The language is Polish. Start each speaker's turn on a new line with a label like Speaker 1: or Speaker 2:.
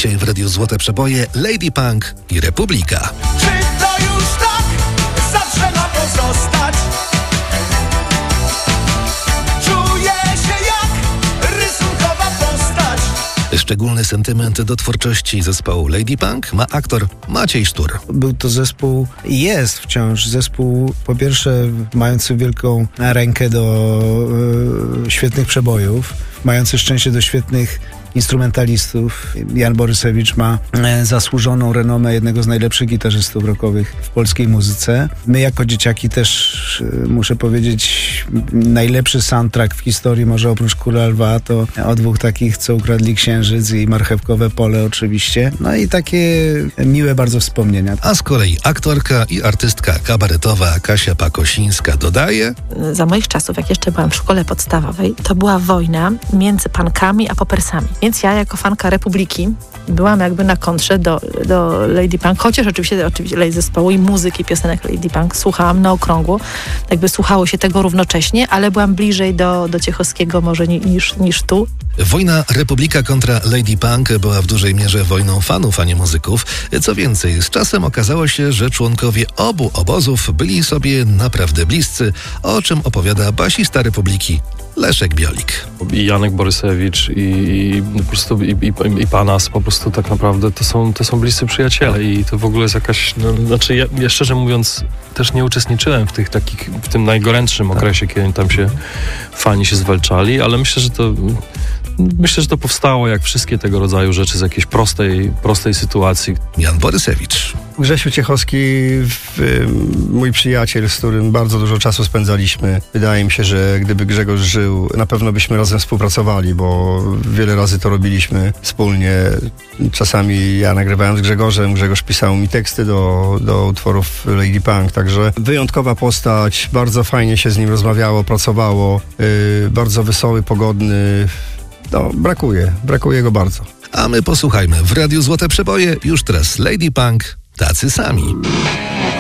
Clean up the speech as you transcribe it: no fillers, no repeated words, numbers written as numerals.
Speaker 1: Dzisiaj w Radiu Złote Przeboje Lady Punk i Republika.
Speaker 2: Czy to już tak zawsze ma pozostać? Czuję się jak rysunkowa postać.
Speaker 1: Szczególny sentyment do twórczości zespołu Lady Punk ma aktor Maciej Sztur.
Speaker 3: Był to zespół i jest wciąż zespół, po pierwsze mający wielką rękę do świetnych przebojów, mający szczęście do świetnych instrumentalistów. Jan Borysewicz ma zasłużoną renomę jednego z najlepszych gitarzystów rockowych w polskiej muzyce. My jako dzieciaki też, muszę powiedzieć, najlepszy soundtrack w historii, może oprócz Króla Lwa, to o dwóch takich, co ukradli księżyc i Marchewkowe pole oczywiście. No i takie miłe bardzo wspomnienia.
Speaker 1: A z kolei aktorka i artystka kabaretowa Kasia Pakosińska dodaje:
Speaker 4: Za moich czasów, jak jeszcze byłam w szkole podstawowej, to była wojna między punkami a popersami. Więc ja jako fanka Republiki byłam jakby na kontrze do Lady Punk, chociaż oczywiście zespołu i muzyki, piosenek Lady Punk słuchałam na okrągło, jakby słuchało się tego równocześnie, ale byłam bliżej do Ciechowskiego może niż tu.
Speaker 1: Wojna Republika kontra Lady Punk była w dużej mierze wojną fanów, a nie muzyków. Co więcej, z czasem okazało się, że członkowie obu obozów byli sobie naprawdę bliscy, o czym opowiada basista Republiki Leszek Biolik.
Speaker 5: I Janek Borysewicz i po prostu i Panas po prostu tak naprawdę to są bliscy przyjaciele i to w ogóle jest jakaś, znaczy ja szczerze mówiąc też nie uczestniczyłem w tym najgorętszym okresie, kiedy tam się fani się zwalczali, ale myślę, że to powstało jak wszystkie tego rodzaju rzeczy z jakiejś prostej sytuacji.
Speaker 1: Jan Borysewicz.
Speaker 6: Grzesiu Ciechowski, mój przyjaciel, z którym bardzo dużo czasu spędzaliśmy. Wydaje mi się, że gdyby Grzegorz żył, na pewno byśmy razem współpracowali, bo wiele razy to robiliśmy wspólnie. Czasami ja nagrywałem z Grzegorzem, Grzegorz pisał mi teksty do utworów Lady Punk, także wyjątkowa postać, bardzo fajnie się z nim rozmawiało, pracowało, bardzo wesoły, pogodny. No, brakuje go bardzo.
Speaker 1: A my posłuchajmy w Radiu Złote Przeboje już teraz Lady Punk, tacy sami.